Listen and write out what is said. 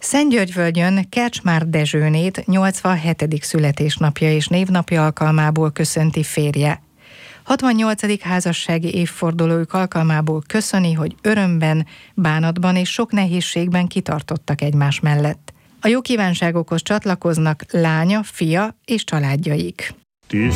Szentgyörgyvölgyön Kercsmár Dezsőnét 87. születésnapja és névnapja alkalmából köszönti férje. 68. házassági évfordulójuk alkalmából köszöni, hogy örömben, bánatban és sok nehézségben kitartottak egymás mellett. A jó kívánságokhoz csatlakoznak lánya, fia és családjaik.